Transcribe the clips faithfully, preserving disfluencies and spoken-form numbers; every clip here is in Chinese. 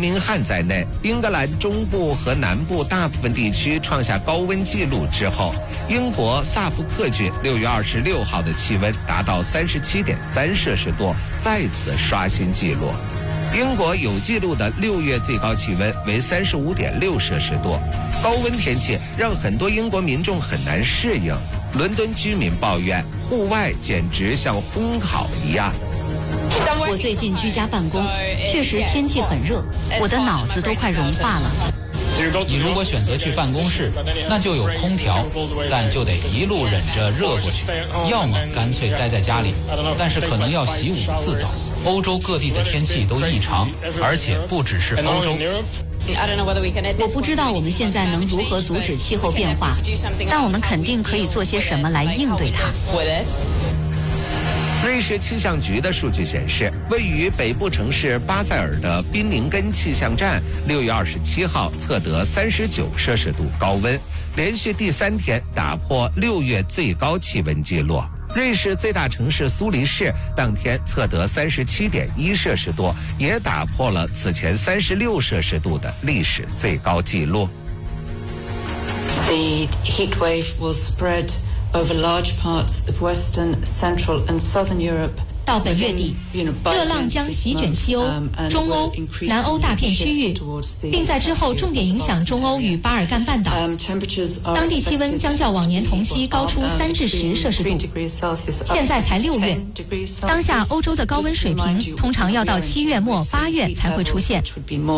明翰在内，英格兰中部和南部大部分地区创下高温纪录之后，英国萨福克郡六月二十六号的气温达到三十七点三摄氏度，再次刷新纪录。英国有记录的六月最高气温为三十五点六摄氏度，高温天气让很多英国民众很难适应。伦敦居民抱怨，户外简直像烘烤一样。 我最近居家办公，确实天气很热，我的脑子都快融化了。 你如果选择去办公室，那就有空调，但就得一路忍着热过去，要么干脆待在家里，但是可能要洗五次澡。欧洲各地的天气都异常，而且不只是欧洲。 我不知道我们现在能如何阻止气候变化，但我们肯定可以做些什么来应对它。 瑞士气象局的数据显示，位于北部城市巴塞尔的宾宁根气象站六月二十七号测得三十九摄氏度高温，连续第三天打破六月最高气温纪录。瑞士最大城市苏黎世当天测得三十七点一摄氏度，也打破了此前三十六摄氏度的历史最高纪录。 The heat wave will spread over large parts of Western, Central and Southern Europe. 到本月底，热浪将席卷西欧、中欧、南欧大片区域，并在之后重点影响中欧与巴尔干半岛。当地气温将较往年同期高出三至十摄氏度。现在才六月，当下欧洲的高温水平通常要到七月末八月才会出现。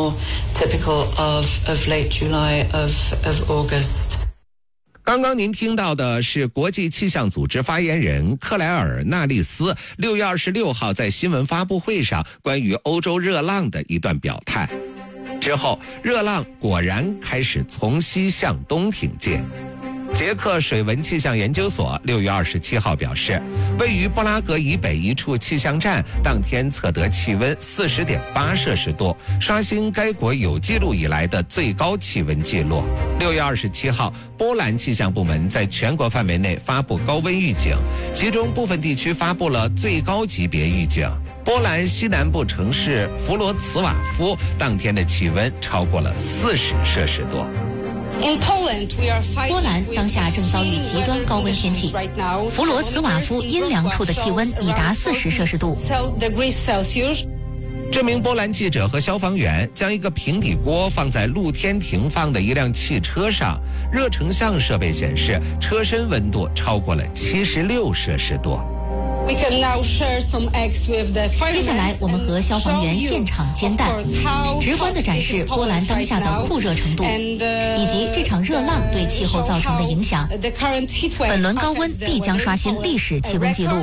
刚刚您听到的是国际气象组织发言人克莱尔·纳利斯六月二十六号在新闻发布会上关于欧洲热浪的一段表态。之后，热浪果然开始从西向东挺进。捷克水文气象研究所六月二十七号表示，位于布拉格以北一处气象站当天测得气温四十点八摄氏度，刷新该国有记录以来的最高气温纪录。六月二十七号，波兰气象部门在全国范围内发布高温预警，其中部分地区发布了最高级别预警。波兰西南部城市弗罗茨瓦夫当天的气温超过了四十摄氏度。 波兰当下正遭遇极端高温天气，弗罗茨瓦夫阴凉处的气温已达四十摄氏度。 这名波兰记者和消防员将一个平底锅放在露天停放的一辆汽车上，热成像设备显示，车身温度超过了七十六摄氏度。 接下来，我们和消防员现场煎蛋，直观地展示波兰当下的酷热程度，以及这场热浪对气候造成的影响。本轮高温必将刷新历史气温纪录。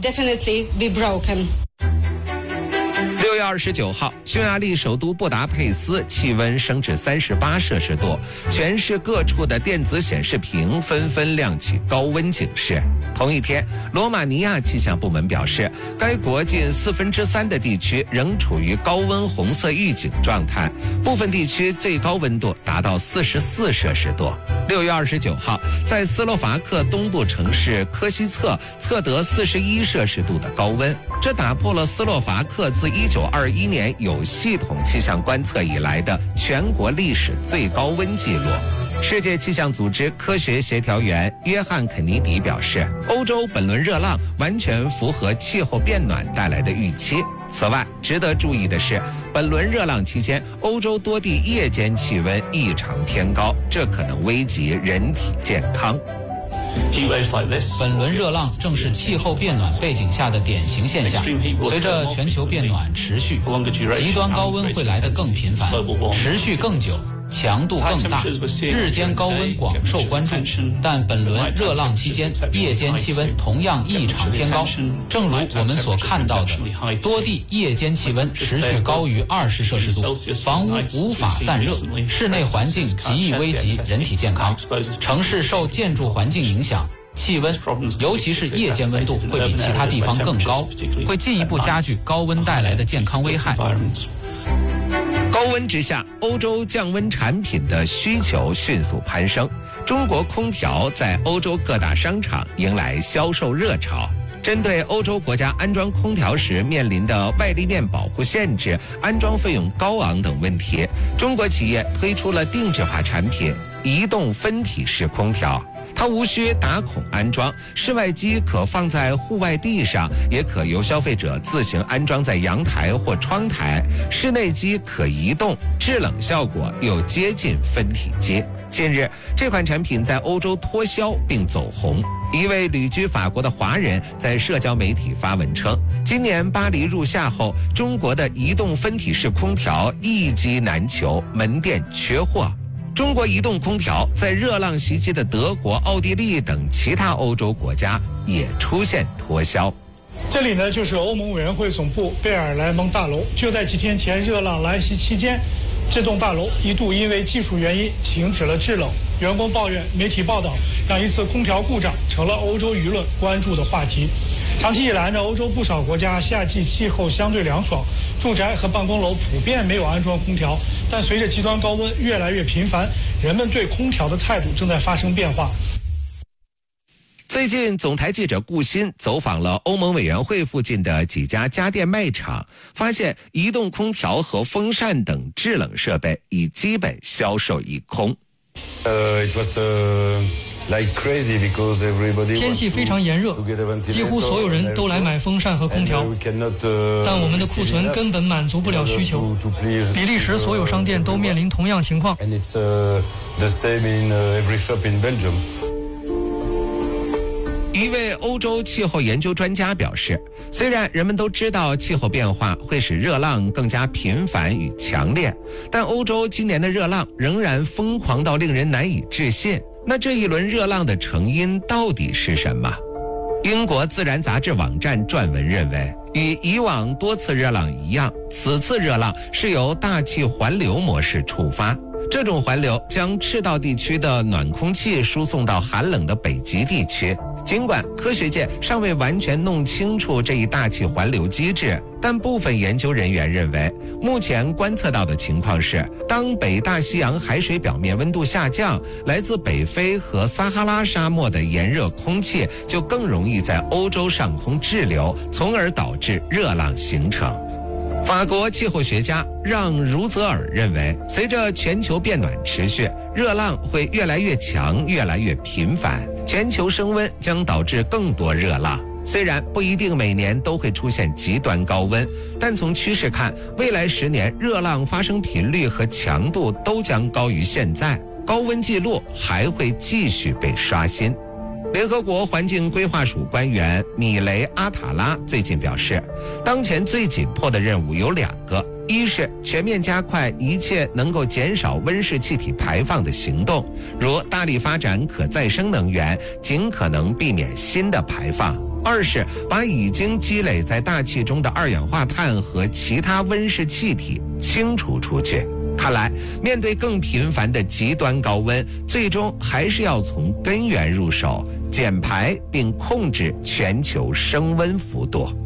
六月二十九号，匈牙利首都布达佩斯气温升至三十八摄氏度，全市各处的电子显示屏纷纷亮起高温警示。同一天，罗马尼亚气象部门表示，该国近四分之三的地区仍处于高温红色预警状态，部分地区最高温度达到四十四摄氏度。六月二十九号，在斯洛伐克东部城市科西策测得四十一摄氏度的高温，这打破了斯洛伐克自一九二一年有系统气象观测以来的全国历史最高温纪录。世界气象组织科学协调员约翰肯尼迪表示，欧洲本轮热浪完全符合气候变暖带来的预期。此外，值得注意的是，本轮热浪期间，欧洲多地夜间气温异常偏高，这可能危及人体健康。 本轮热浪正是气候变暖背景下的典型现象。随着全球变暖持续，极端高温会来得更频繁，持续更久，强度更大，日间高温广受关注。但本轮热浪期间，夜间气温同样异常偏高。正如我们所看到的，多地夜间气温持续高于二十摄氏度，房屋无法散热，室内环境极易危及人体健康。城市受建筑环境影响，气温，尤其是夜间温度会比其他地方更高，会进一步加剧高温带来的健康危害。 高温之下，欧洲降温产品的需求迅速攀升，中国空调在欧洲各大商场迎来销售热潮。 针对欧洲国家安装空调时面临的外立面保护限制、安装费用高昂等问题，中国企业推出了定制化产品移动分体式空调。它无需打孔安装，室外机可放在户外地上，也可由消费者自行安装在阳台或窗台。室内机可移动，制冷效果又接近分体机。近日，这款产品在欧洲脱销并走红。一位旅居法国的华人在社交媒体发文称，今年巴黎入夏后，中国的移动分体式空调一机难求，门店缺货。中国移动空调在热浪袭击的德国、奥地利等其他欧洲国家也出现脱销。 这里呢，就是欧盟委员会总部贝尔莱蒙大楼。就在几天前热浪来袭期间，这栋大楼一度因为技术原因停止了制冷，员工抱怨媒体报道让一次空调故障成了欧洲舆论关注的话题。长期以来呢，欧洲不少国家夏季气候相对凉爽，住宅和办公楼普遍没有安装空调，但随着极端高温越来越频繁，人们对空调的态度正在发生变化。 最近，总台记者顾鑫走访了欧盟委员会附近的几家家电卖场，发现移动空调和风扇等制冷设备已基本销售一空。 Uh, it was, uh, like crazy because everybody 天气非常炎热，几乎所有人都来买风扇和空调，但我们的库存根本满足不了需求。比利时所有商店都面临同样情况。 And it's, uh, the same in, uh, every shop in Belgium. 一位欧洲气候研究专家表示，虽然人们都知道气候变化会使热浪更加频繁与强烈，但欧洲今年的热浪仍然疯狂到令人难以置信。那这一轮热浪的成因到底是什么？英国自然杂志网站撰文认为，与以往多次热浪一样，此次热浪是由大气环流模式触发。这种环流将赤道地区的暖空气输送到寒冷的北极地区。尽管科学界尚未完全弄清楚这一大气环流机制，但部分研究人员认为，目前观测到的情况是，当北大西洋海水表面温度下降，来自北非和撒哈拉沙漠的炎热空气就更容易在欧洲上空滞留，从而导致热浪形成。法国气候学家让·茹泽尔认为，随着全球变暖持续，热浪会越来越强，越来越频繁，全球升温将导致更多热浪。虽然不一定每年都会出现极端高温，但从趋势看，未来十年热浪发生频率和强度都将高于现在，高温记录还会继续被刷新。联合国环境规划署官员米雷阿塔拉最近表示，当前最紧迫的任务有两个，一是全面加快一切能够减少温室气体排放的行动，如大力发展可再生能源，尽可能避免新的排放；二是把已经积累在大气中的二氧化碳和其他温室气体清除出去。看来，面对更频繁的极端高温，最终还是要从根源入手，减排并控制全球升温幅度。